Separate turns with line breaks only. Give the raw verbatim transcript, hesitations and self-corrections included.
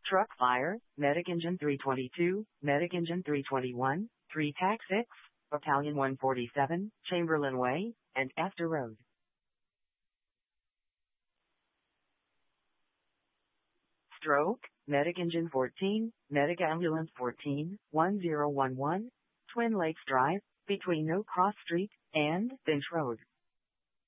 Truck Fire, Medic Engine three twenty-two, Medic Engine three twenty-one, three T A C six, Battalion one forty-seven, Chamberlain Way, and Astor Road. Stroke, Medic Engine fourteen, Medic Ambulance fourteen, one zero one one, Twin Lakes Drive, between No Cross Street and Finch Road.